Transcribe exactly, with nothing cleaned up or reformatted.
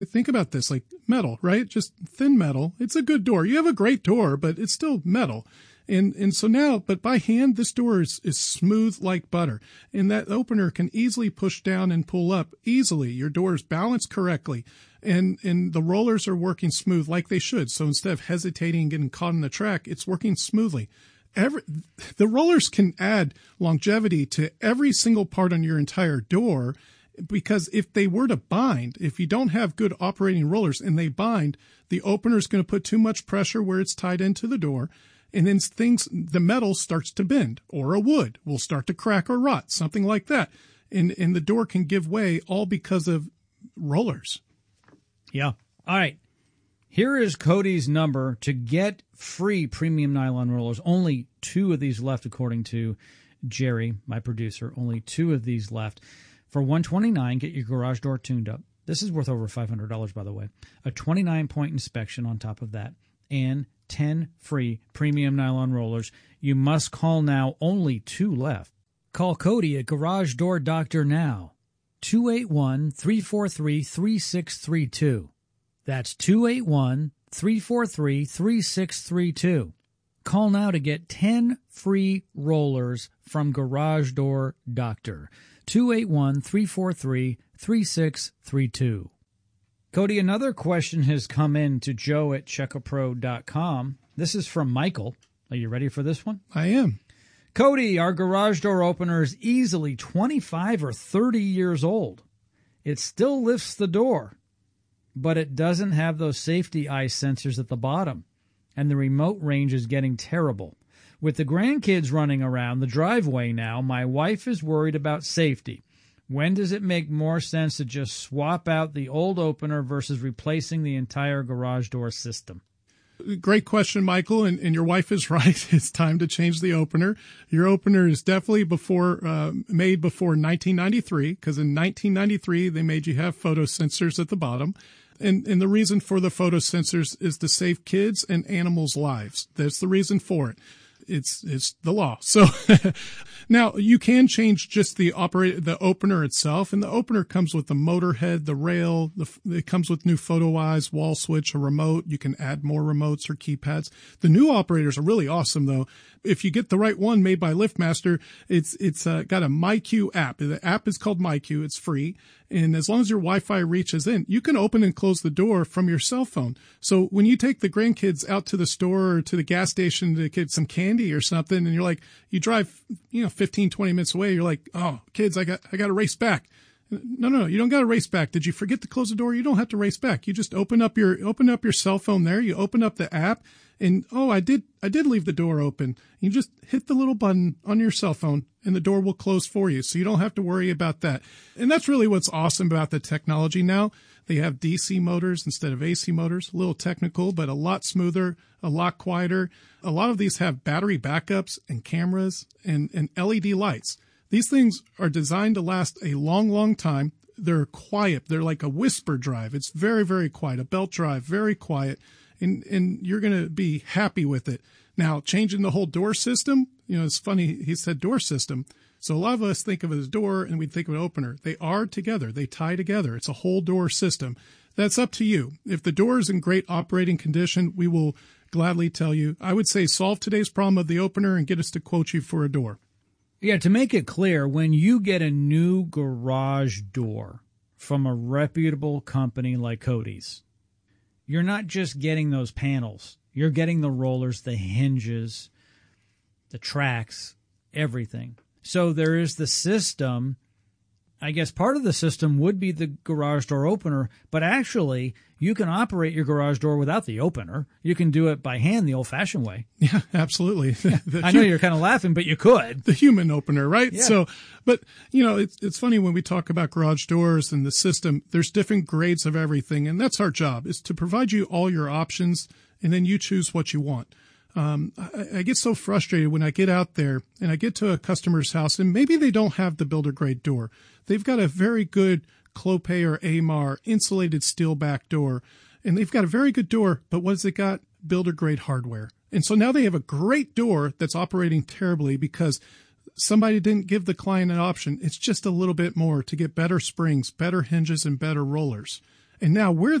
Think about this, like metal, right? Just thin metal. It's a good door. You have a great door, but it's still metal. And and so now, but by hand, this door is, is smooth like butter. And that opener can easily push down and pull up easily. Your door is balanced correctly. And and the rollers are working smooth like they should. So instead of hesitating and getting caught in the track, it's working smoothly. Every, the rollers can add longevity to every single part on your entire door, because if they were to bind, if you don't have good operating rollers and they bind, the opener is going to put too much pressure where it's tied into the door. And then things, the metal starts to bend, or a wood will start to crack or rot, something like that. And, and the door can give way all because of rollers. Yeah. All right. Here is Cody's number to get free premium nylon rollers. Only two of these left, according to Jerry, my producer. Only two of these left. For one hundred twenty-nine dollars, get your garage door tuned up. This is worth over five hundred dollars, by the way. A twenty-nine point inspection on top of that. And ten free premium nylon rollers. You must call now. Only two left. Call Cody at Garage Door Doctor now. two eight one, three four three, three six three two. That's two eight one, three four three, three six three two. Call now to get ten free rollers from Garage Door Doctor. two eight one, three four three, three six three two. Cody, another question has come in to joe at checkapro dot com. This is from Michael. Are you ready for this one? I am. Cody, our garage door opener is easily twenty-five or thirty years old. It still lifts the door, but it doesn't have those safety eye sensors at the bottom, and the remote range is getting terrible. With the grandkids running around the driveway now, my wife is worried about safety. When does it make more sense to just swap out the old opener versus replacing the entire garage door system? Great question, Michael, and, and your wife is right. It's time to change the opener. Your opener is definitely before uh, made before nineteen ninety-three, because in nineteen ninety-three they made you have photo sensors at the bottom. And, and the reason for the photo sensors is to save kids and animals' lives. That's the reason for it. It's it's the law. So now you can change just the operate the opener itself, and the opener comes with the motor head, the rail. The, it comes with new photo eyes, wall switch, a remote. You can add more remotes or keypads. The new operators are really awesome, though. If you get the right one made by LiftMaster, it's it's uh, got a MyQ app. The app is called MyQ. It's free. And as long as your Wi-Fi reaches in, you can open and close the door from your cell phone. So when you take the grandkids out to the store or to the gas station to get some candy or something, and you're like, you drive, you know, fifteen, twenty minutes away, you're like, oh, kids, I got, I got to race back. No, no, no, you don't got to race back. Did you forget to close the door? You don't have to race back. You just open up your, open up your cell phone there. You open up the app and, oh, I did, I did leave the door open. You just hit the little button on your cell phone and the door will close for you. So you don't have to worry about that. And that's really what's awesome about the technology now. They have D C motors instead of A C motors, a little technical, but a lot smoother, a lot quieter. A lot of these have battery backups and cameras and, and L E D lights. These things are designed to last a long, long time. They're quiet. They're like a whisper drive. It's very, very quiet. A belt drive, very quiet. And, and you're going to be happy with it. Now, changing the whole door system, you know, it's funny. He said door system. So a lot of us think of it as door and we think of an opener. They are together. They tie together. It's a whole door system. That's up to you. If the door is in great operating condition, we will gladly tell you. I would say solve today's problem of the opener and get us to quote you for a door. Yeah, to make it clear, when you get a new garage door from a reputable company like Cody's, you're not just getting those panels. You're getting the rollers, the hinges, the tracks, everything. So there is the system. I guess part of the system would be the garage door opener, but actually you can operate your garage door without the opener. You can do it by hand the old-fashioned way. Yeah, absolutely. the, I know you're kind of laughing, but you could. The human opener, right? Yeah. So, but, you know, it's, it's funny when we talk about garage doors and the system, there's different grades of everything, and that's our job, is to provide you all your options, and then you choose what you want. Um, I, I get so frustrated when I get out there and I get to a customer's house and maybe they don't have the builder grade door. They've got a very good Clopay or Amar insulated steel back door, and they've got a very good door, but what has it got? Builder grade hardware. And so now they have a great door that's operating terribly because somebody didn't give the client an option. It's just a little bit more to get better springs, better hinges, and better rollers. And now we're